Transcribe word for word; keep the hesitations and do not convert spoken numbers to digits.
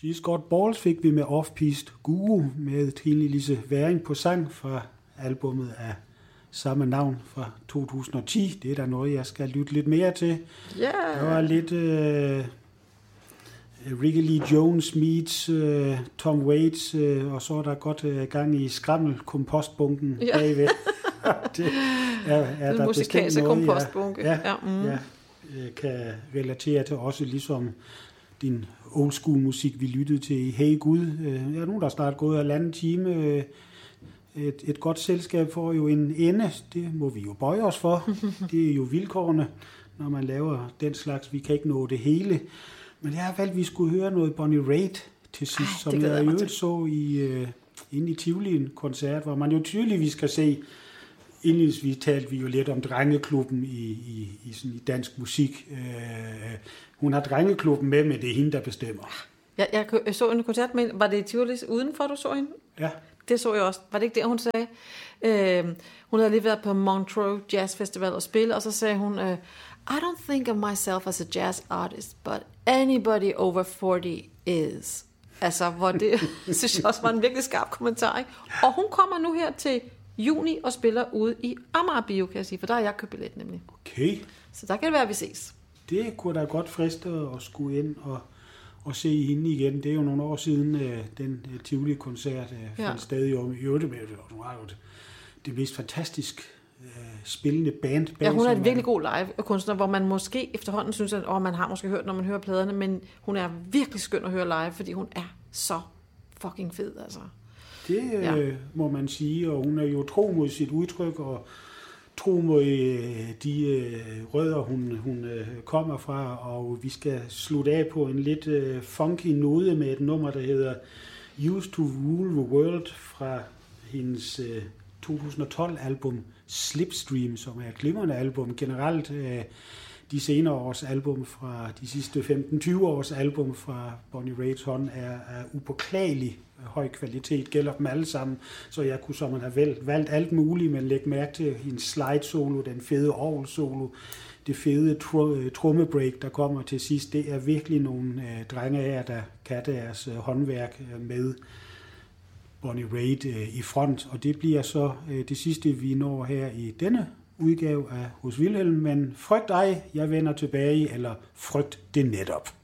She's Got Balls fik vi med Off-Piste Guru med Trine Lise Væring på sang fra albummet af samme navn fra to tusind og ti. Det er der noget, jeg skal lytte lidt mere til. Yeah. Der var lidt uh, Ricky Lee Jones meets uh, Tom Waits, uh, og så er der godt uh, gang i skrammel-kompostbunken ja. bagved. det er, er den der musikalske noget, kompostbunke. Ja, ja, mm. ja, kan relatere til også ligesom din old school musik, vi lyttede til i Hey Gud. Jeg er nu der er snart gået halvanden time. Et, et godt selskab får jo en ende. Det må vi jo bøje os for. Det er jo vilkårene, når man laver den slags. Vi kan ikke nå det hele. Men jeg har valgt, at vi skulle høre noget Bonnie Raitt til sidst, Ej, som jeg jo så i, uh, inde i Tivoli, en koncert, hvor man jo tydeligvis kan se, indledningsvis talte vi jo lidt om Drengeklubben i, i, i, sådan, i dansk musik. Uh, hun har Drengeklubben med, men det er hende, der bestemmer. Ja, jeg så en koncert med, var det i Tivoli udenfor, du så hende? Ja. Det så jeg også. Var det ikke det, hun sagde? Øh, hun havde lige været på Montreux Jazz Festival og spille, og så sagde hun, uh, I don't think of myself as a jazz artist, but anybody over forty is. Altså, hvor det, synes jeg også var en virkelig skarp kommentar, ikke? Og hun kommer nu her til juni og spiller ude i Amager Bio, kan jeg sige, for der har jeg købt billet nemlig. Okay. Så der kan det være, at vi ses. Det kunne da godt friste at skulle ind og, og se hende igen. Det er jo nogle år siden, uh, den uh, Tivoli-koncert uh, fandt ja. stadig om i øvrigt med. Hun har jo det, det mest fantastisk uh, spillende band. Ja, hun er et virkelig god live-kunstner, hvor man måske efterhånden synes, at åh, man har måske hørt, når man hører pladerne, men hun er virkelig skøn at høre live, fordi hun er så fucking fed, altså. Det uh, ja. må man sige, og hun er jo tro mod sit udtryk, og tro mod de øh, rødder, hun, hun øh, kommer fra, og vi skal slutte af på en lidt øh, funky node med et nummer, der hedder Used to Rule the World fra hendes øh, to tusind og tolv-album Slipstream, som er et glimrende album. Generelt øh, de senere års album fra de sidste femten til tyve års album fra Bonnie Raitts hånd er, er upåklagelig høj kvalitet, gælder dem alle sammen, så jeg kunne så man have valgt alt muligt, men læg mærke til hendes slide solo, den fede orgel solo, det fede tr- trommebreak, der kommer til sidst. Det er virkelig nogle øh, drenge her, der kan deres øh, håndværk øh, med Bonnie Raitt øh, i front, og det bliver så øh, det sidste, vi når her i denne udgave af Hos Vilhelm, men frygt ej, jeg vender tilbage, eller frygt det netop.